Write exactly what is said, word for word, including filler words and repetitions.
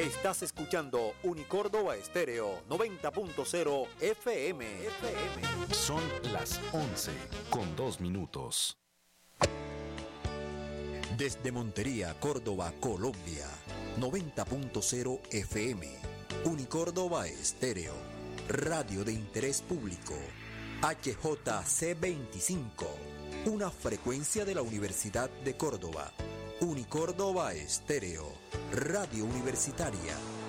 Estás escuchando Unicórdoba Estéreo noventa punto cero F M. F M. Son las once con dos minutos. Desde Montería, Córdoba, Colombia, noventa punto cero F M. Unicórdoba Estéreo, radio de interés público. H J C veinticinco, una frecuencia de la Universidad de Córdoba. Unicórdoba Estéreo, radio universitaria.